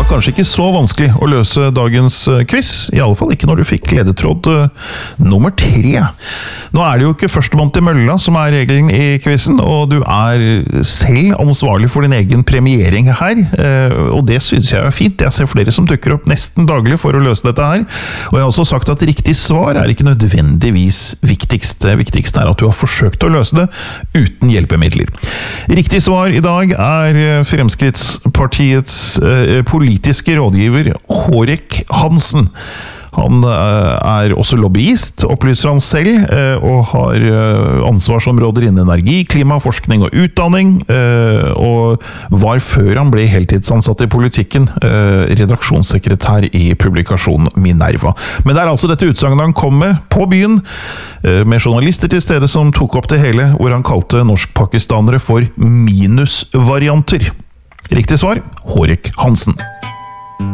var kanskje ikke så vanskelig å løse dagens quiz, i alle fall ikke når du fikk ledetråd nummer 3. Nå er det jo ikke førstemann til mølla som er regelen i quizen, og du er selv ansvarlig for din egen premiering her, og det synes jeg er fint. Jeg ser flere som dukker opp nesten daglig for å løse dette her, og jeg har også sagt at riktig svar er ikke nødvendigvis viktigst. Det viktigste er at du har forsøkt å løse det uten hjelpemidler. Riktig svar i dag er Fremskrittspartiets politiske rådgiver Hårek Hansen. Han er også lobbyist, opplyser han selv, og har ansvarsområder innen energi, klima, forskning og utdanning, og var før han ble heltidsansatt i politikken, redaksjonssekretær i publikasjonen Minerva. Men det er altså dette utsagnet han kom med på byen, med journalister til stede som tok opp det hele, hvor han kalte norsk-pakistanere for minusvarianter. Riktig svar, Hårek Hansen.